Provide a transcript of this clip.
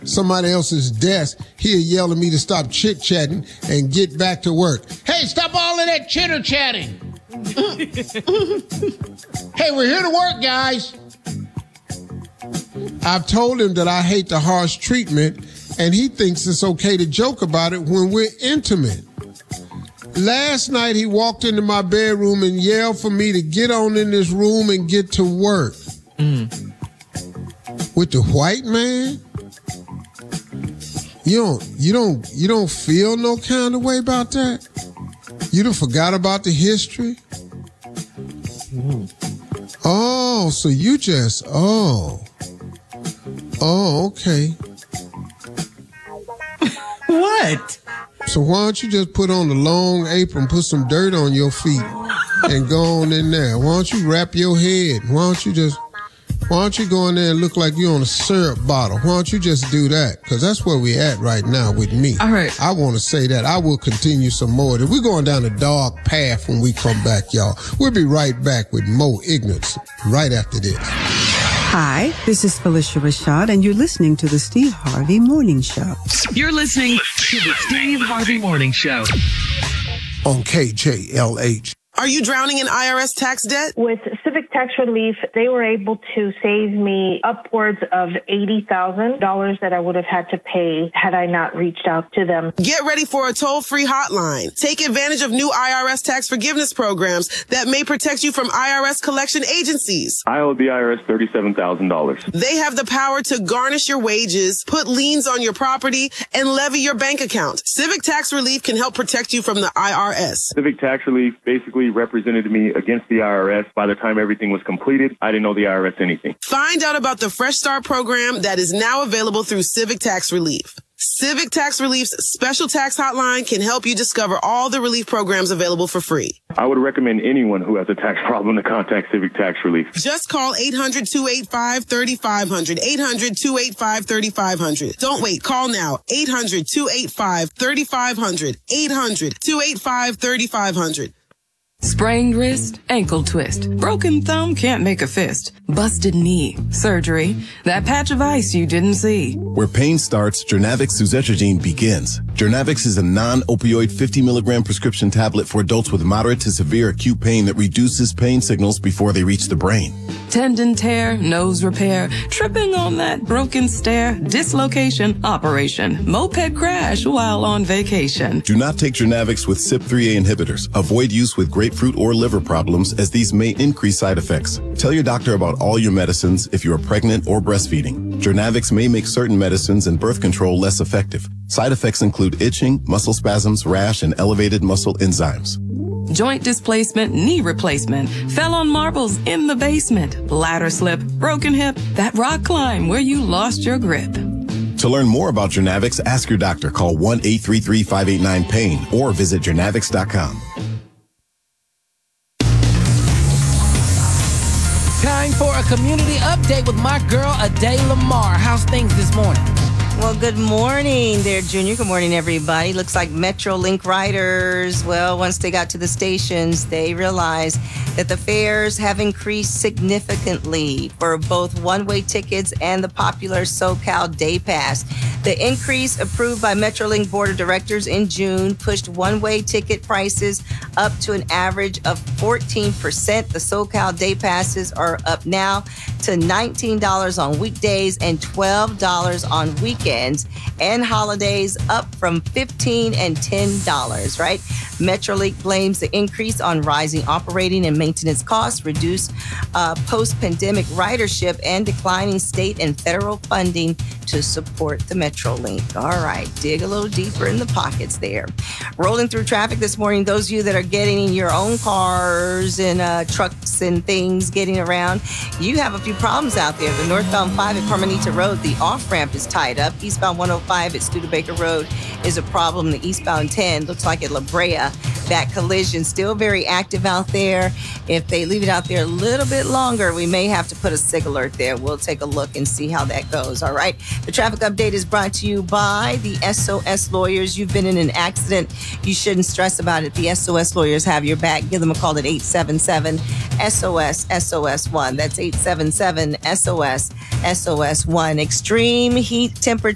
somebody else's desk, he'll yell at me to stop chit-chatting and get back to work. Hey, stop all of that chitter-chatting. Hey, we're here to work, guys. I've told him that I hate the harsh treatment, and he thinks it's okay to joke about it when we're intimate. Last night, he walked into my bedroom and yelled for me to get on in this room and get to work. With the white man? You don't feel no kind of way about that? You done forgot about the history? Oh, so you just, okay. What? So why don't you just put on a long apron, put some dirt on your feet, and go on in there? Why don't you wrap your head? Why don't you go in there and look like you're on a syrup bottle? Why don't you just do that? Because that's where we're at right now with me. All right. I want to say that. I will continue some more. We're going down a dark path when we come back, y'all. We'll be right back with more ignorance right after this. Hi, this is Felicia Rashad, and you're listening to the Steve Harvey Morning Show. You're listening to the Steve Harvey Morning Show on KJLH. Are you drowning in IRS tax debt? With Civic Tax Relief, they were able to save me upwards of $80,000 that I would have had to pay had I not reached out to them. Get ready for a toll-free hotline. Take advantage of new IRS tax forgiveness programs that may protect you from IRS collection agencies. I owe the IRS $37,000. They have the power to garnish your wages, put liens on your property, and levy your bank account. Civic Tax Relief can help protect you from the IRS. Civic Tax Relief basically represented me against the IRS. By the time everything was completed, I didn't owe the IRS anything. Find out about the Fresh Start program that is now available through Civic Tax Relief. Civic Tax Relief's special tax hotline can help you discover all the relief programs available for free. I would recommend anyone who has a tax problem to contact Civic Tax Relief. Just call 800-285-3500. 800-285-3500. Don't wait. Call now. 800-285-3500. 800-285-3500. Sprained wrist, ankle twist, broken thumb, can't make a fist, busted knee, surgery, that patch of ice you didn't see. Where pain starts, Jernavix suzetrigine begins. Jernavix is a non-opioid 50 milligram prescription tablet for adults with moderate to severe acute pain that reduces pain signals before they reach the brain. Tendon tear, nose repair, tripping on that broken stair, dislocation, operation, moped crash while on vacation. Do not take Jernavix with CYP3A inhibitors. Avoid use with grapefruit or liver problems, as these may increase side effects. Tell your doctor about all your medicines if you are pregnant or breastfeeding. Jernavix may make certain medicines and birth control less effective. Side effects include itching, muscle spasms, rash, and elevated muscle enzymes. Joint displacement, knee replacement, fell on marbles in the basement, ladder slip, broken hip, that rock climb where you lost your grip. To learn more about Jernavix, ask your doctor. Call 1-833-589-PAIN or visit Jernavix.com. Time for a community update with my girl, Ade Lamar. How's things this morning? Well, good morning there, Junior. Good morning, everybody. Looks like Metrolink riders, well, once they got to the stations, they realized that the fares have increased significantly for both one-way tickets and the popular SoCal Day Pass. The increase approved by Metrolink Board of Directors in June pushed one-way ticket prices up to an average of 14%. The SoCal Day Passes are up now to $19 on weekdays and $12 on weekends, and holidays up from $15 and $10, right? Metrolink blames the increase on rising operating and maintenance costs, reduced post-pandemic ridership, and declining state and federal funding to support the Metrolink. All right, dig a little deeper in the pockets there. Rolling through traffic this morning, those of you that are getting in your own cars and trucks and things getting around, you have a few problems out there. The northbound 5 at Carmenita Road, the off-ramp is tied up. Eastbound 105 at Studebaker Road is a problem. The eastbound 10 looks like at La Brea. That collision still very active out there. If they leave it out there a little bit longer, we may have to put a SIG alert there. We'll take a look and see how that goes. All right. The traffic update is brought to you by the SOS Lawyers. You've been in an accident. You shouldn't stress about it. The SOS Lawyers have your back. Give them a call at 877-SOS-SOS-1. That's 877-SOS-SOS-1. Extreme heat temperature